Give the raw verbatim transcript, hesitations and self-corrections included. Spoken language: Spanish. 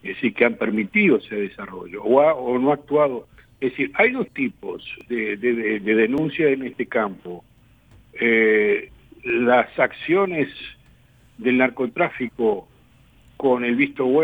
es decir, que han permitido ese desarrollo, o, ha, o no ha actuado. Es decir, hay dos tipos de, de, de, de denuncia en este campo. Eh, las acciones del narcotráfico con el visto bueno